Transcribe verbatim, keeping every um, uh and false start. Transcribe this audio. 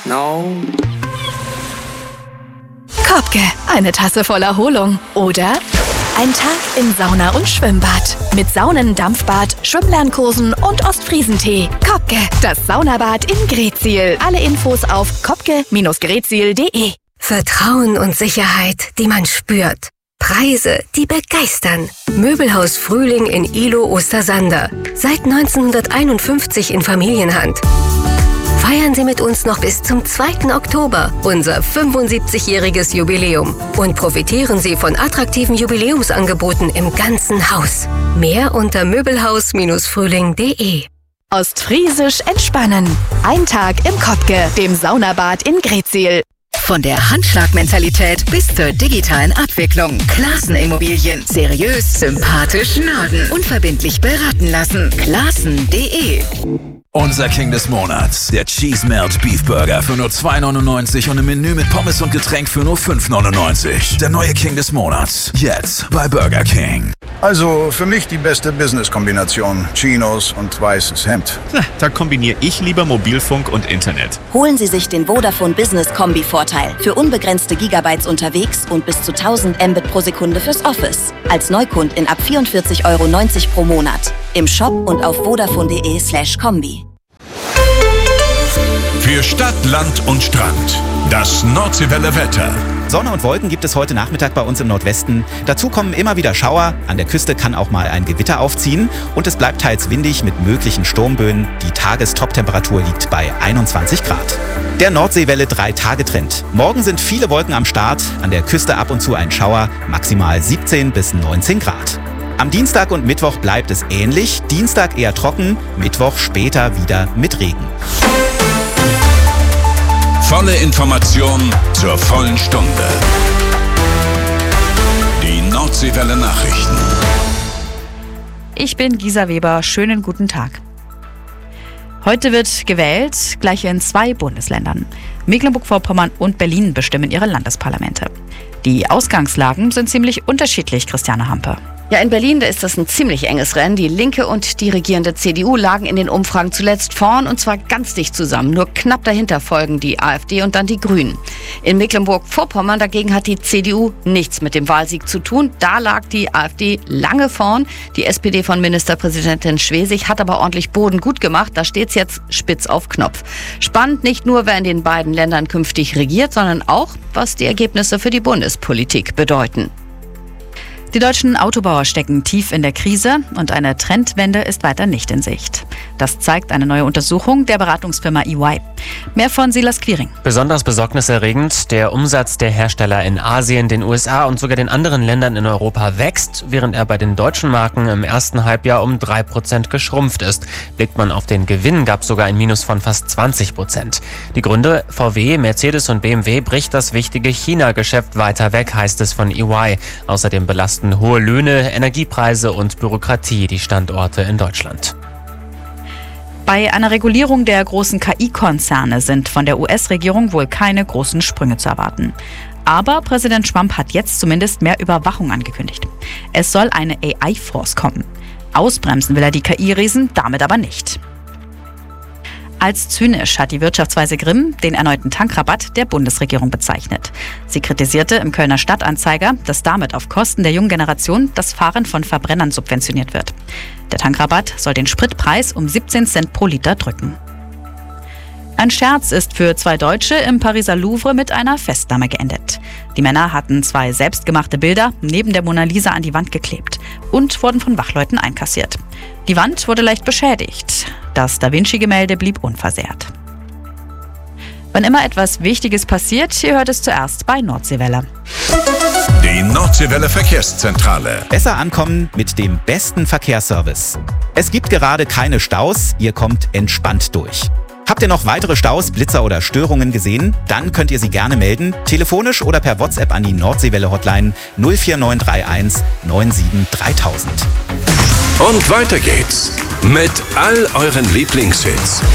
No. Kopke, eine Tasse voll Erholung. Oder ein Tag im Sauna- und Schwimmbad. Mit Saunen, Dampfbad, Schwimmlernkursen und Ostfriesentee. Kopke, das Saunabad in Greetsiel. Alle Infos auf kopke Greetsiel punkt de. Vertrauen und Sicherheit, die man spürt. Preise, die begeistern. Möbelhaus Frühling in Ihlow Ostersander. Seit neunzehnhunderteinundfünfzig in Familienhand. Feiern Sie mit uns noch bis zum zweiten Oktober unser fünfundsiebzigjähriges Jubiläum und profitieren Sie von attraktiven Jubiläumsangeboten im ganzen Haus. Mehr unter möbelhaus Frühling punkt de. Ostfriesisch entspannen. Ein Tag im Kopke, dem Saunabad in Greetsiel. Von der Handschlagmentalität bis zur digitalen Abwicklung. Classen Immobilien. Seriös, sympathisch, Norden. Unverbindlich beraten lassen. Classen punkt de. Unser King des Monats, der Cheese Melt Beef Burger für nur zwei neunundneunzig und ein Menü mit Pommes und Getränk für nur fünf neunundneunzig. Der neue King des Monats, jetzt bei Burger King. Also für mich die beste Business-Kombination. Chinos und weißes Hemd. Da kombiniere ich lieber Mobilfunk und Internet. Holen Sie sich den Vodafone Business Kombi-Vorteil. Für unbegrenzte Gigabytes unterwegs und bis zu tausend Mbit pro Sekunde fürs Office. Als Neukundin ab vierundvierzig Euro neunzig pro Monat. Im Shop und auf vodafone punkt de slash kombi. Für Stadt, Land und Strand. Das Nordseewelle Wetter. Sonne und Wolken gibt es heute Nachmittag bei uns im Nordwesten. Dazu kommen immer wieder Schauer. An der Küste kann auch mal ein Gewitter aufziehen. Und es bleibt teils windig mit möglichen Sturmböen. Die Tagestoptemperatur liegt bei einundzwanzig Grad. Der Nordseewelle drei Tage Trend. Morgen sind viele Wolken am Start. An der Küste ab und zu ein Schauer. Maximal siebzehn bis neunzehn Grad. Am Dienstag und Mittwoch bleibt es ähnlich. Dienstag eher trocken, Mittwoch später wieder mit Regen. Volle Information zur vollen Stunde. Die Nordseewelle Nachrichten. Ich bin Gisa Weber. Schönen guten Tag. Heute wird gewählt, gleich in zwei Bundesländern. Mecklenburg-Vorpommern und Berlin bestimmen ihre Landesparlamente. Die Ausgangslagen sind ziemlich unterschiedlich, Christiane Hampe. Ja, in Berlin, da ist das ein ziemlich enges Rennen. Die Linke und die regierende C D U lagen in den Umfragen zuletzt vorn und zwar ganz dicht zusammen. Nur knapp dahinter folgen die AfD und dann die Grünen. In Mecklenburg-Vorpommern dagegen hat die C D U nichts mit dem Wahlsieg zu tun. Da lag die AfD lange vorn. Die S P D von Ministerpräsidentin Schwesig hat aber ordentlich Boden gut gemacht. Da steht's jetzt spitz auf Knopf. Spannend nicht nur, wer in den beiden Ländern künftig regiert, sondern auch, was die Ergebnisse für die Bundespolitik bedeuten. Die deutschen Autobauer stecken tief in der Krise und eine Trendwende ist weiter nicht in Sicht. Das zeigt eine neue Untersuchung der Beratungsfirma E Y. Mehr von Silas Quiring. Besonders besorgniserregend, der Umsatz der Hersteller in Asien, den U S A und sogar den anderen Ländern in Europa wächst, während er bei den deutschen Marken im ersten Halbjahr um drei Prozent geschrumpft ist. Blickt man auf den Gewinn, gab es sogar ein Minus von fast zwanzig Prozent. Die Gründe: V W, Mercedes und B M W bricht das wichtige China-Geschäft weiter weg, heißt es von E Y. Außerdem belasten hohe Löhne, Energiepreise und Bürokratie die Standorte in Deutschland. Bei einer Regulierung der großen K I-Konzerne sind von der U S-Regierung wohl keine großen Sprünge zu erwarten. Aber Präsident Trump hat jetzt zumindest mehr Überwachung angekündigt. Es soll eine A I-Force kommen. Ausbremsen will er die K I-Riesen damit aber nicht. Als zynisch hat die Wirtschaftsweise Grimm den erneuten Tankrabatt der Bundesregierung bezeichnet. Sie kritisierte im Kölner Stadtanzeiger, dass damit auf Kosten der jungen Generation das Fahren von Verbrennern subventioniert wird. Der Tankrabatt soll den Spritpreis um siebzehn Cent pro Liter drücken. Ein Scherz ist für zwei Deutsche im Pariser Louvre mit einer Festnahme geendet. Die Männer hatten zwei selbstgemachte Bilder neben der Mona Lisa an die Wand geklebt und wurden von Wachleuten einkassiert. Die Wand wurde leicht beschädigt. Das Da Vinci-Gemälde blieb unversehrt. Wann immer etwas Wichtiges passiert, ihr hört es zuerst bei Nordseewelle. Die Nordseewelle Verkehrszentrale. Besser ankommen mit dem besten Verkehrsservice. Es gibt gerade keine Staus, ihr kommt entspannt durch. Habt ihr noch weitere Staus, Blitzer oder Störungen gesehen? Dann könnt ihr sie gerne melden, telefonisch oder per WhatsApp an die Nordseewelle-Hotline null vier neun drei eins neun sieben dreitausend. Und weiter geht's mit all euren Lieblingshits.